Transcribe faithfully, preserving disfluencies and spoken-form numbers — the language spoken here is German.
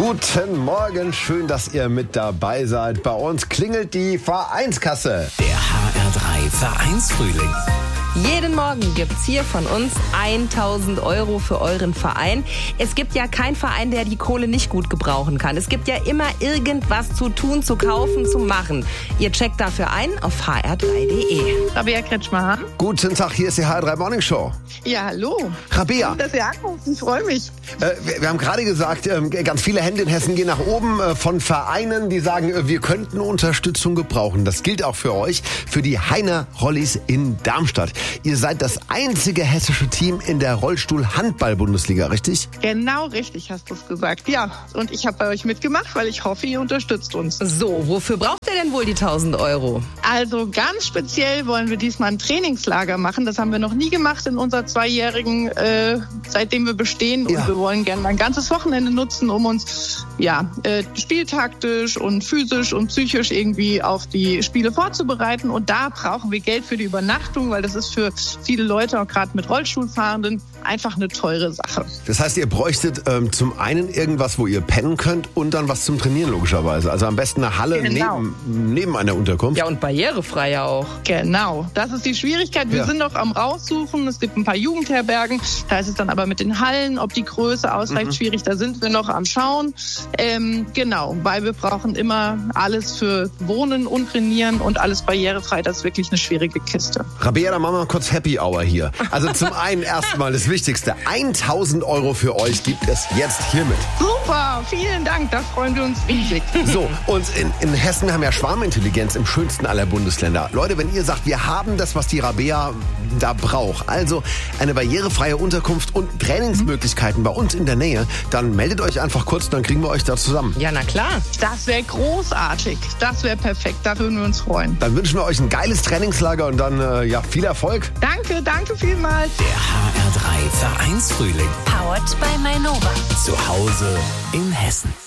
Guten Morgen, schön, dass ihr mit dabei seid. Bei uns klingelt die Vereinskasse. Der H R drei Vereinsfrühling. Jeden Morgen gibt's hier von uns tausend Euro für euren Verein. Es gibt ja keinen Verein, der die Kohle nicht gut gebrauchen kann. Es gibt ja immer irgendwas zu tun, zu kaufen, zu machen. Ihr checkt dafür ein auf h r drei punkt d e. Rabea Kretschmer. Guten Tag, hier ist die H R drei Morning Show. Ja, hallo. Rabea, Schön, dass ihr anruft, ich freue mich. äh, wir, wir haben gerade gesagt, äh, ganz viele Hände in Hessen gehen nach oben äh, von Vereinen, die sagen, äh, wir könnten Unterstützung gebrauchen. Das gilt auch für euch, für die Heiner Rollis in Darmstadt. Ihr seid das einzige hessische Team in der Rollstuhl-Handball-Bundesliga, richtig? Genau richtig hast du es gesagt, ja. Und ich habe bei euch mitgemacht, weil ich hoffe, ihr unterstützt uns. So, wofür braucht ihr denn wohl die tausend Euro? Also ganz speziell wollen wir diesmal ein Trainingslager machen. Das haben wir noch nie gemacht in unserer zweijährigen, äh, seitdem wir bestehen. Und Ja. wir wollen gerne mal ein ganzes Wochenende nutzen, um uns ja äh, spieltaktisch und physisch und psychisch irgendwie auf die Spiele vorzubereiten. Und da brauchen wir Geld für die Übernachtung, weil das ist für viele Leute, auch gerade mit Rollstuhlfahrenden, einfach eine teure Sache. Das heißt, ihr bräuchtet ähm, zum einen irgendwas, wo ihr pennen könnt und dann was zum Trainieren logischerweise. Also am besten eine Halle Genau. neben, neben einer Unterkunft. Ja, und barrierefrei ja auch. Genau, das ist die Schwierigkeit. Wir Ja. sind noch am Raussuchen. Es gibt ein paar Jugendherbergen. Da ist es dann aber mit den Hallen, ob die Größe ausreicht, Mhm. schwierig. Da sind wir noch am Schauen. Ähm, genau, weil wir brauchen immer alles für Wohnen und Trainieren und alles barrierefrei. Das ist wirklich eine schwierige Kiste. Rabea, dann machen wir kurz Happy Hour hier. Also zum einen erstmal das Wichtigste. tausend Euro für euch gibt es jetzt hiermit. Super, vielen Dank. Da freuen wir uns riesig. So, und in, in Hessen haben wir Schwarmintelligenz im schönsten aller Bundesländer. Leute, wenn ihr sagt, wir haben das, was die Rabea da braucht, also eine barrierefreie Unterkunft und Trainingsmöglichkeiten bei uns in der Nähe, dann meldet euch einfach kurz, dann kriegen wir euch da zusammen. Ja, na klar. Das wäre großartig. Das wäre perfekt. Da würden wir uns freuen. Dann wünschen wir euch ein geiles Trainingslager und dann äh, ja viel Erfolg. Danke, danke vielmals. Der H R drei Vereinsfrühling. Powered by Mainova. Zu Hause in Hessen.